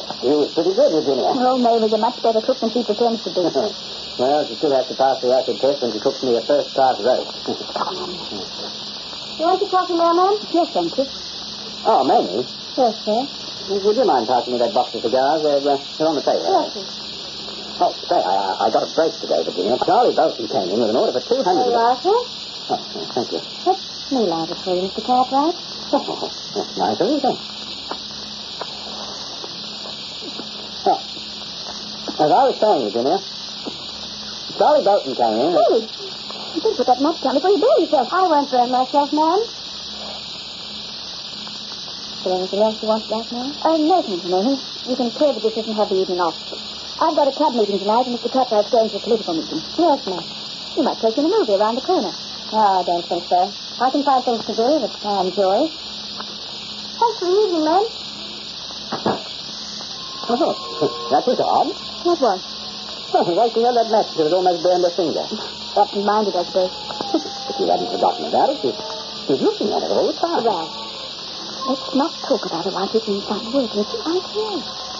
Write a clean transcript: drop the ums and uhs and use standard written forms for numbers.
You was pretty good, Virginia. Oh, May was a much better cook than she pretends to be. Well, she still has to pass the acid test when she cooks me a first-class roast. You want your coffee now, ma'am? Yes, thank you. Oh, Mamie. Yes, sir. Would you mind passing me that box of cigars? They're on the table. Yes, sir. Oh, say, I got a break today, Virginia. Charlie Bolton came in with an order for 200. There you are, sir. Oh, thank you. Let's me light it for you, Mr. Cartwright. Oh, that's nice of you, thanks. Oh, as I was saying, Virginia, Charlie Bolton came in. Really? You didn't put that much down before you burn yourself. I won't burn myself, ma'am. Is there anything else you want back now? No, thank you, Mamie. You can clear the dishes and have the evening off. I've got a club meeting tonight, and Mr. Cartwright's going to a political meeting. Yes, ma'am. You might take in a movie around the corner. Oh, I don't think so. I can find things to do that I enjoy. Thanks for the evening, ma'am. Oh, that was odd. What was? Oh, why she held that match till it almost burned her finger. Absent-minded, I suppose. If you hadn't forgotten about it, she's looking at it all the time. Well, let's not talk about it while she's inside working. It's right here.